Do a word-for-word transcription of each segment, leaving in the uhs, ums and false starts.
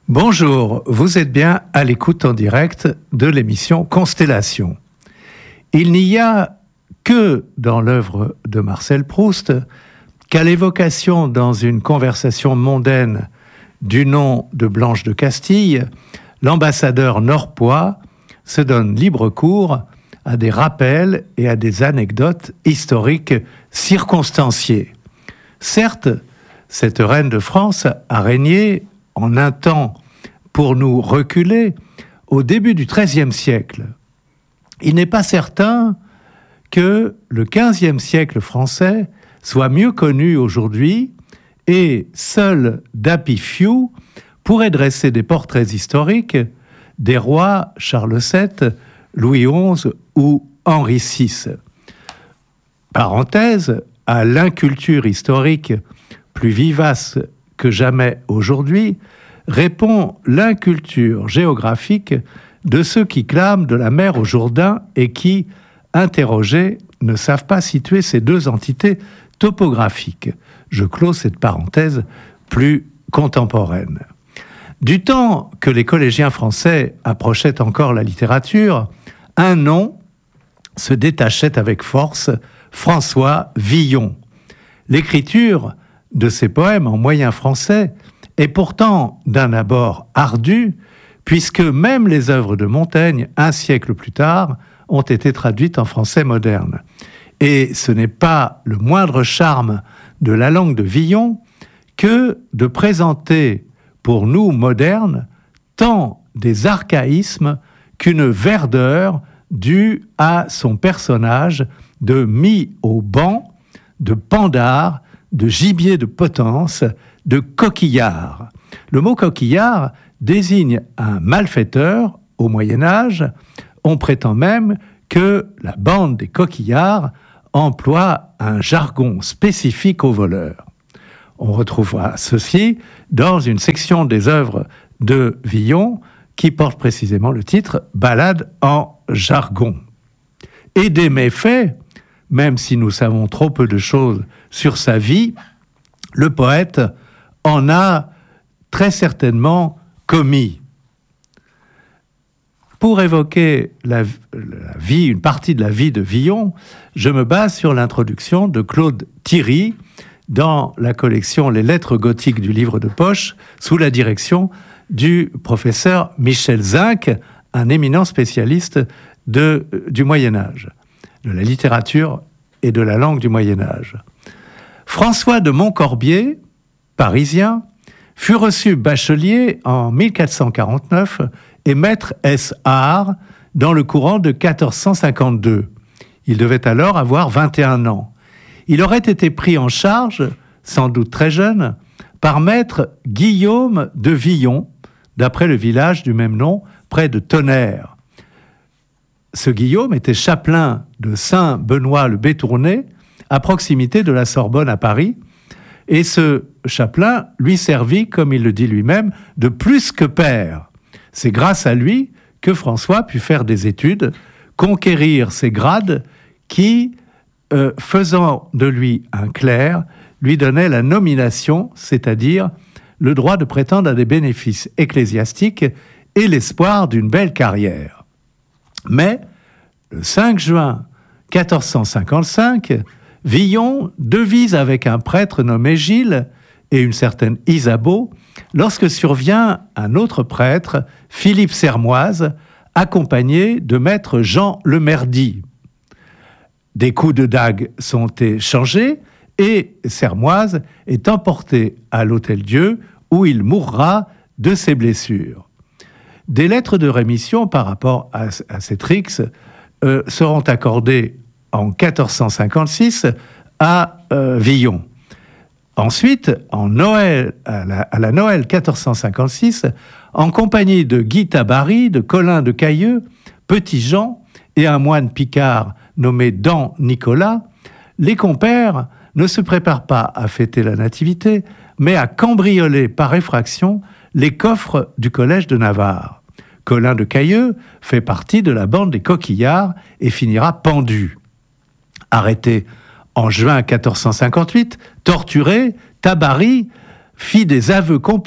Bonjour, vous êtes bien à l'écoute en direct de l'émission Constellation. Il n'y a que dans l'œuvre de Marcel Proust qu'à l'évocation dans une conversation mondaine du nom de Blanche de Castille, l'ambassadeur norpois se donne libre cours à des rappels et à des anecdotes historiques circonstanciées. Certes, cette reine de France a régné en un temps, pour nous reculer, au début du treizième siècle. Il n'est pas certain que le quinzième siècle français soit mieux connu aujourd'hui et seul Dappy Few pourrait dresser des portraits historiques des rois Charles sept, Louis onze ou Henri six. Parenthèse, à l'inculture historique plus vivace que jamais aujourd'hui, répond l'inculture géographique de ceux qui clament de la mer au Jourdain et qui, interrogés, ne savent pas situer ces deux entités topographiques. Je close cette parenthèse plus contemporaine. Du temps que les collégiens français approchaient encore la littérature, un nom se détachait avec force, François Villon. L'écriture de ses poèmes en moyen français est pourtant d'un abord ardu, puisque même les œuvres de Montaigne, un siècle plus tard, ont été traduites en français moderne. Et ce n'est pas le moindre charme de la langue de Villon que de présenter pour nous modernes tant des archaïsmes qu'une verdeur due à son personnage de mis au banc, de pendard, de gibier de potence, de coquillard. Le mot coquillard désigne un malfaiteur au Moyen-Âge. On prétend même que la bande des coquillards emploie un jargon spécifique aux voleurs. On retrouvera ceci dans une section des œuvres de Villon qui porte précisément le titre « Ballade en jargon ». Et des méfaits, même si nous savons trop peu de choses sur sa vie, le poète en a très certainement commis. Pour évoquer la, la vie, une partie de la vie de Villon, je me base sur l'introduction de Claude Thiry dans la collection Les Lettres gothiques du livre de poche, sous la direction du professeur Michel Zinc, un éminent spécialiste de, du Moyen-Âge, de la littérature et de la langue du Moyen-Âge. François de Montcorbier, parisien, fut reçu bachelier en mille quatre cent quarante-neuf et maître ès arts dans le courant de quatorze cent cinquante-deux. Il devait alors avoir vingt et un ans. Il aurait été pris en charge, sans doute très jeune, par maître Guillaume de Villon, d'après le village du même nom, près de Tonnerre. Ce Guillaume était chapelain de Saint-Benoît-le-Bétourné, à proximité de la Sorbonne à Paris, et ce chapelain lui servit, comme il le dit lui-même, de plus que père. C'est grâce à lui que François put faire des études, conquérir ses grades qui, euh, faisant de lui un clerc, lui donnaient la nomination, c'est-à-dire le droit de prétendre à des bénéfices ecclésiastiques et l'espoir d'une belle carrière. Mais, le cinq juin quatorze cent cinquante-cinq, Villon devise avec un prêtre nommé Gilles et une certaine Isabeau lorsque survient un autre prêtre, Philippe Sermoise, accompagné de maître Jean Le Merdy. Des coups de dague sont échangés et Sermoise est emporté à l'Hôtel-Dieu où il mourra de ses blessures. Des lettres de rémission par rapport à, à ces tricks euh, seront accordées en quatorze cent cinquante-six à euh, Villon. Ensuite, en Noël, à, la, à la Noël quatorze cent cinquante-six, en compagnie de Guy Tabary, de Colin de Cailleux, Petit Jean et un moine picard nommé Dan Nicolas, les compères ne se préparent pas à fêter la nativité, mais à cambrioler par effraction les coffres du collège de Navarre. Colin de Cailleux fait partie de la bande des coquillards et finira pendu. Arrêté en juin quatorze cent cinquante-huit, torturé, Tabary fit des aveux complets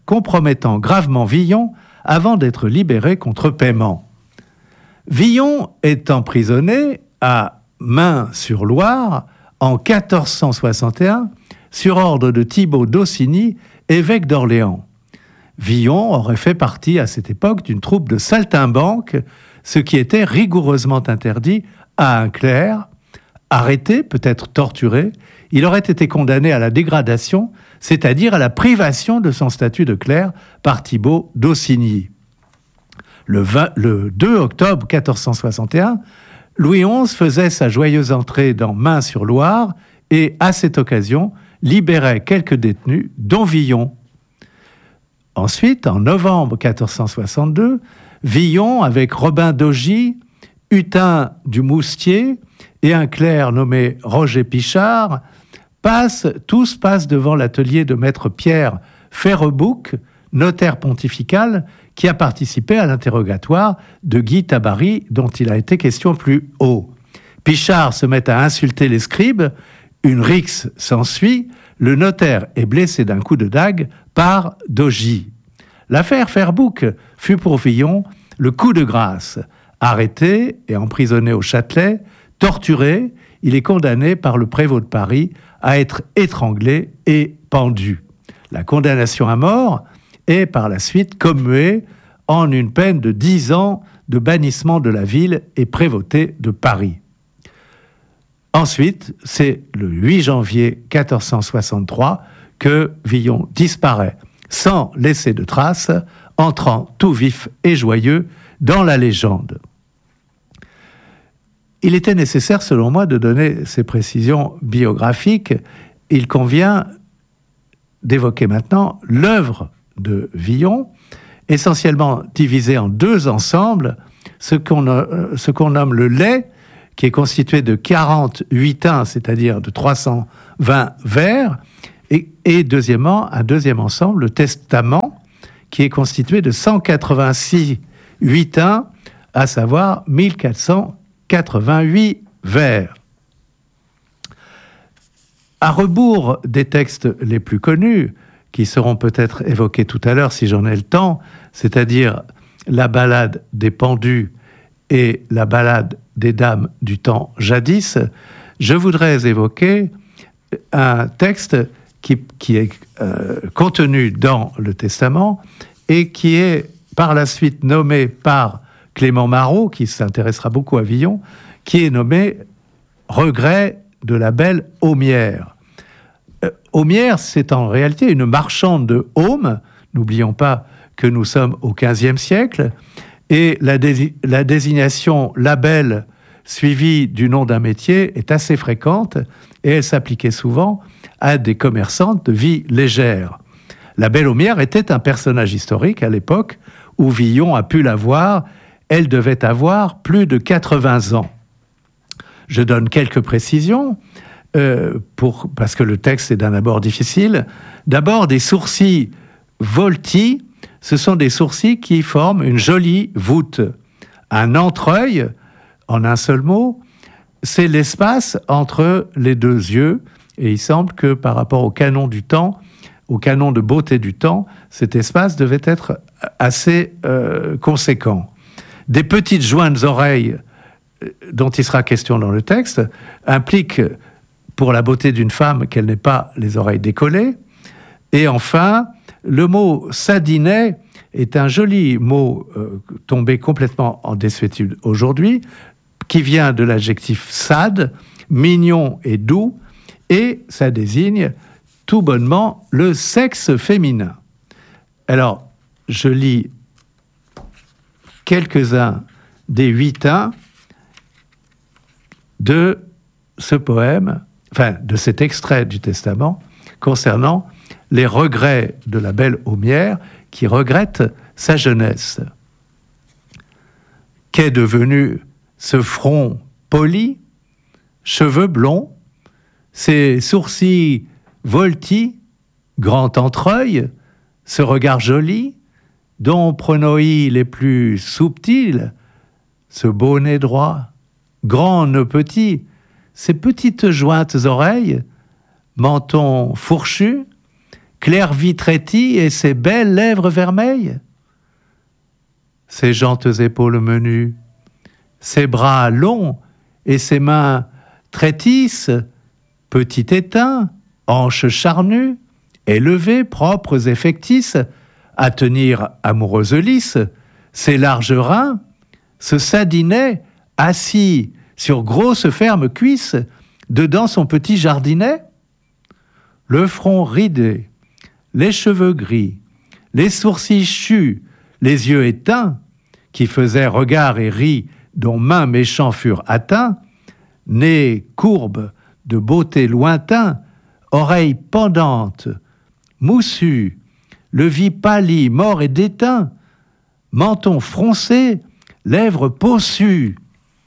compromettant gravement Villon avant d'être libéré contre paiement. Villon est emprisonné à Mains-sur-Loire en quatorze cent soixante et un sur ordre de Thibaut d'Aussigny, évêque d'Orléans. Villon aurait fait partie à cette époque d'une troupe de saltimbanques, ce qui était rigoureusement interdit à un clerc. Arrêté, peut-être torturé, il aurait été condamné à la dégradation, c'est-à-dire à la privation de son statut de clerc par Thibaut d'Aussigny. Le, vingt, le deux octobre quatorze cent soixante et un, Louis onze faisait sa joyeuse entrée dans Mains-sur-Loire et, à cette occasion, libérait quelques détenus, dont Villon. Ensuite, en novembre quatorze cent soixante-deux, Villon, avec Robin d'Augy, Hutin du Moustier et un clerc nommé Roger Pichard, passent, tous passent devant l'atelier de maître Pierre Ferrebouc, notaire pontifical, qui a participé à l'interrogatoire de Guy Tabary, dont il a été question plus haut. Pichard se met à insulter les scribes, une rixe s'ensuit, le notaire est blessé d'un coup de dague par D'Augy. L'affaire Ferrebouc fut pour Villon le coup de grâce. Arrêté et emprisonné au Châtelet, torturé, il est condamné par le prévôt de Paris à être étranglé et pendu. La condamnation à mort est par la suite commuée en une peine de dix ans de bannissement de la ville et prévôté de Paris. Ensuite, c'est le huit janvier quatorze cent soixante-trois que Villon disparaît sans laisser de traces, entrant tout vif et joyeux dans la légende. Il était nécessaire, selon moi, de donner ces précisions biographiques. Il convient d'évoquer maintenant l'œuvre de Villon, essentiellement divisée en deux ensembles, ce qu'on, euh, ce qu'on nomme le Lais, qui est constitué de quarante huitains, c'est-à-dire de trois cent vingt vers, et, et deuxièmement, un deuxième ensemble, le Testament, qui est constitué de cent quatre-vingt-six huitains, à savoir mille quatre cent quatre-vingt-huit vers. À rebours des textes les plus connus, qui seront peut-être évoqués tout à l'heure si j'en ai le temps, c'est-à-dire la ballade des pendus et la ballade des dames du temps jadis, je voudrais évoquer un texte qui, qui est euh, contenu dans le Testament et qui est par la suite nommé par Clément Marot, qui s'intéressera beaucoup à Villon, qui est nommé « Regret de la belle Aumière ». Euh, Aumière, c'est en réalité une marchande de Aume. N'oublions pas que nous sommes au quinzième siècle. Et la, dé- la désignation « la belle » suivie du nom d'un métier est assez fréquente et elle s'appliquait souvent à des commerçantes de vie légère. La belle Aumière était un personnage historique à l'époque où Villon a pu la voir. Elle devait avoir plus de quatre-vingts ans. Je donne quelques précisions, euh, pour, parce que le texte est d'un abord difficile. D'abord, des sourcils voltis, ce sont des sourcils qui forment une jolie voûte. Un entreœil, en un seul mot, c'est l'espace entre les deux yeux, et il semble que par rapport au canon du temps, au canon de beauté du temps, cet espace devait être assez euh, conséquent. Des petites jointes oreilles dont il sera question dans le texte impliquent pour la beauté d'une femme qu'elle n'ait pas les oreilles décollées. Et enfin, le mot sadinet est un joli mot euh, tombé complètement en désuétude aujourd'hui, qui vient de l'adjectif sad, mignon et doux, et ça désigne tout bonnement le sexe féminin. Alors, je lis quelques-uns des huitains de ce poème, enfin de cet extrait du Testament, concernant les regrets de la belle Aumière qui regrette sa jeunesse. Qu'est devenu ce front poli, cheveux blonds, ces sourcils voltis, grand entreœil, ce regard joli, dont prenons-y les plus subtils, ce beau nez droit, grand nœud petit, ces petites jointes oreilles, menton fourchu, clair vitretti et ses belles lèvres vermeilles, ses jantes épaules menues, ses bras longs et ses mains traîtisses, petit étain, hanches charnues, élevées, propres et factices, à tenir amoureuse lisse, ses larges reins, ce sadinet assis sur grosses fermes cuisses, dedans son petit jardinet, le front ridé, les cheveux gris, les sourcils chus, les yeux éteints, qui faisaient regard et ris dont mains méchants furent atteints, nez courbe de beauté lointain, oreilles pendantes, moussues, le vis pâli, mort et déteint, menton froncé, lèvres possues.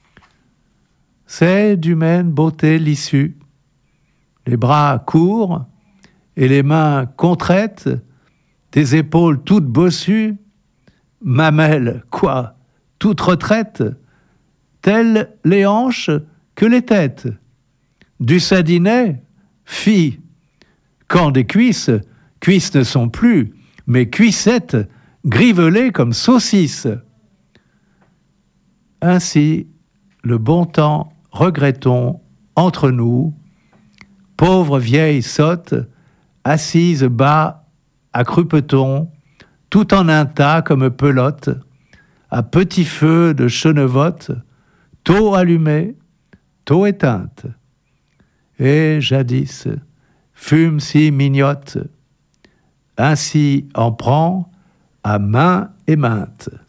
C'est d'humaine beauté l'issue, les bras courts et les mains contraites, des épaules toutes bossues, mamelles, quoi, toutes retraites, telles les hanches que les têtes. Du sadinet, fi, quand des cuisses, cuisses ne sont plus, mais cuissettes, grivelées comme saucisses. Ainsi, le bon temps, regrettons, entre nous, pauvre vieille sotte, assise bas, à crupeton, tout en un tas comme pelote, à petit feu de chenevotte, tôt allumée, tôt éteinte. Et jadis, fume si mignote, ainsi en prend à main et mainte.